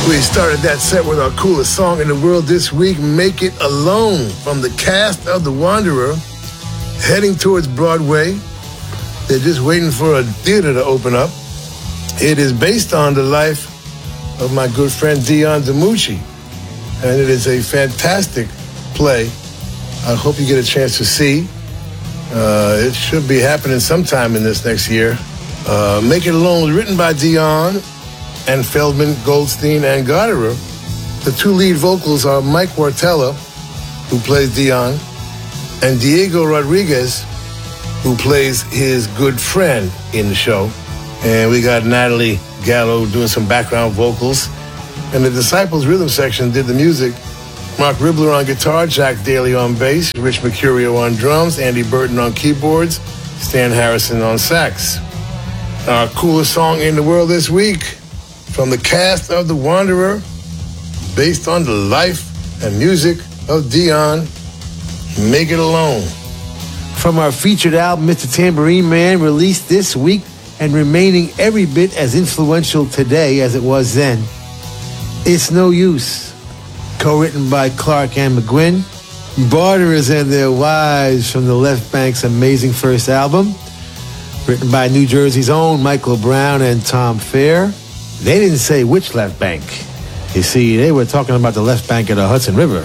We started that set with our coolest song in the world this week, Make It Alone, from the cast of The Wanderer, heading towards Broadway. They're just waiting for a theater to open up. It is based on the life of my good friend Dion DiMucci, and it is a fantastic play. I hope you get a chance to see. It should be happening sometime in this next year. Make It Alone was written by Dion and Feldman, Goldstein, and Gotterer. The two lead vocals are Mike Wartella, who plays Dion, and Diego Rodriguez, who plays his good friend in the show. And we got Natalie Gallo doing some background vocals. And the Disciples rhythm section did the music. Mark Ribler on guitar, Jack Daly on bass, Rich Mercurio on drums, Andy Burton on keyboards, Stan Harrison on sax. Our coolest song in the world this week, from the cast of The Wanderer, based on the life and music of Dion, Make It Alone. From our featured album, Mr. Tambourine Man, released this week and remaining every bit as influential today as it was then, It's No Use, co-written by Clark and McGuinn, Barterers and Their Wives from the Left Bank's amazing first album, written by New Jersey's own Michael Brown and Tom Fair. They didn't say which left bank. You see, they were talking about the left bank of the Hudson River.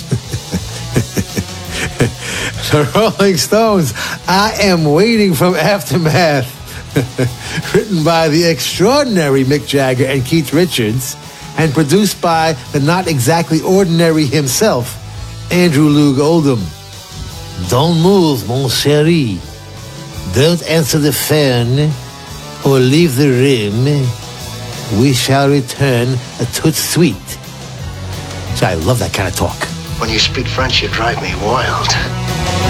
The Rolling Stones, I Am Waiting from Aftermath, written by the extraordinary Mick Jagger and Keith Richards, and produced by the not exactly ordinary himself, Andrew Loog Oldham. Don't move, mon chéri. Don't answer the phone or leave the room. We shall return tout de suite. So I love that kind of talk. When you speak French, you drive me wild.